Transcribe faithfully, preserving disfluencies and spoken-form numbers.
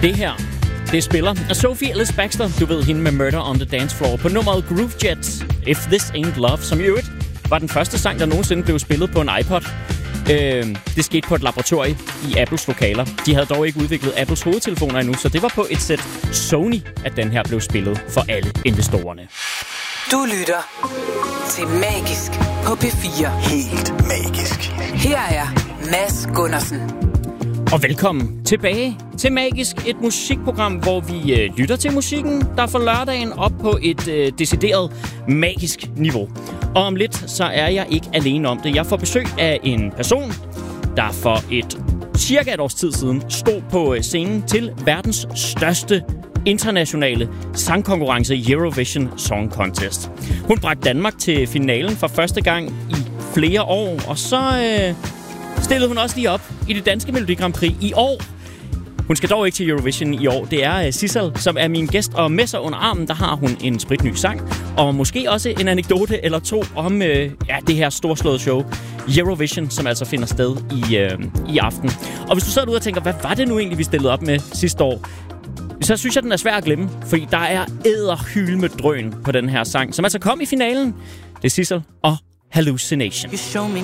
Det her, det spiller af Sophie Ellis Bextor, du ved hende med Murder on the Dance Floor, på nummeret Groove Jet, If This Ain't Love, som i øvrigt var den første sang, der nogensinde blev spillet på en iPod. Øh, det skete på et laboratorie i Apples lokaler. De havde dog ikke udviklet Apples hovedtelefoner endnu, så det var på et sæt Sony, at den her blev spillet for alle investorerne. Du lytter til Magisk på P fire. Helt magisk. Her er Mads Gundersen. Og velkommen tilbage til Magisk, et musikprogram, hvor vi øh, lytter til musikken, der får lørdagen op på et øh, decideret magisk niveau. Og om lidt, så er jeg ikke alene om det. Jeg får besøg af en person, der for et cirka et års tid siden stod på scenen til verdens største internationale sangkonkurrence Eurovision Song Contest. Hun bragte Danmark til finalen for første gang i flere år, og så øh, stillede hun også lige op i det danske Melodi Grand Prix i år. Hun skal dog ikke til Eurovision i år. Det er Sissel, som er min gæst, og med sig under armen, der har hun en spritny sang, og måske også en anekdote eller to om øh, ja, det her storslåede show, Eurovision, som altså finder sted i, øh, i aften. Og hvis du sidder derude og tænker, hvad var det nu egentlig, vi stillede op med sidste år? Så synes jeg, den er svær at glemme, fordi der er edderhyl med drøn på den her sang, som altså kom i finalen. Det er Sissel og Hallucination.